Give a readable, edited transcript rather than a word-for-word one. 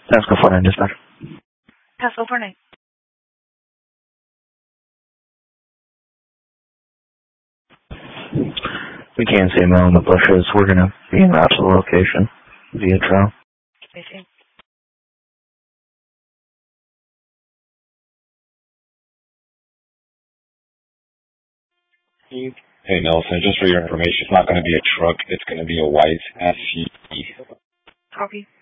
Pasco 49 dispatch. Pasco 49. We can't see him out in the bushes. We're going to be in out to the location via drone. Hey Nelson, just for your information, it's not going to be a truck. It's going to be a white SUV. Copy.